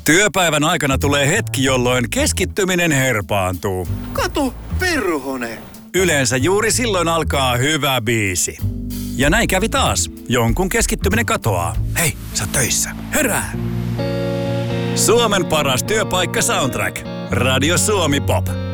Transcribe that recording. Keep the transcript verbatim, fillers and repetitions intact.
Työpäivän aikana tulee hetki, jolloin keskittyminen herpaantuu. Katu, perhone! Yleensä juuri silloin alkaa hyvä biisi. Ja näin kävi taas. Jonkun keskittyminen katoaa. Hei, sä oot töissä. Herää! Suomen paras työpaikka Soundtrack. Radio Suomi Pop.